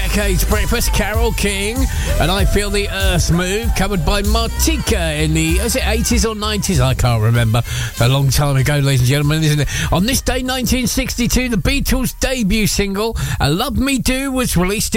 Decades Breakfast, Carole King, and I Feel the Earth Move, covered by Martika in the, was it 80s or 90s? I can't remember. A long time ago, ladies and gentlemen, isn't it? On this day, 1962, the Beatles' debut single, Love Me Do, was released